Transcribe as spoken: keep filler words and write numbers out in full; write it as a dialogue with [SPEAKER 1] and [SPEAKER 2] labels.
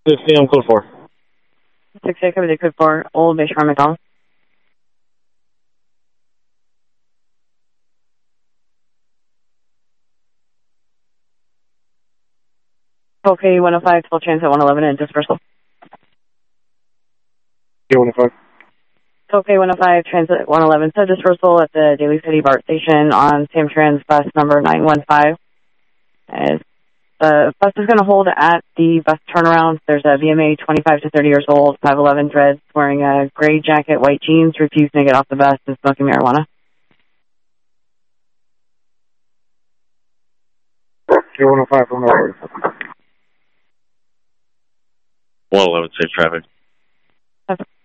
[SPEAKER 1] fifty, I'm code four.
[SPEAKER 2] six eight, cover the code four, Old Bayshore McDonald. Okay, one oh five, full transit one eleven and dispersal.
[SPEAKER 1] Okay, one oh five.
[SPEAKER 2] Okay, one oh five, transit one eleven, so dispersal at the Daly City BART station on Samtrans bus number nine one five. As the bus is going to hold at the bus turnaround. There's a V M A twenty-five to thirty years old, five eleven dreads, wearing a gray jacket, white jeans, refusing to get off the bus and smoking marijuana.
[SPEAKER 1] Okay, one oh five from over.
[SPEAKER 3] one eleven, safe traffic.
[SPEAKER 2] Okay.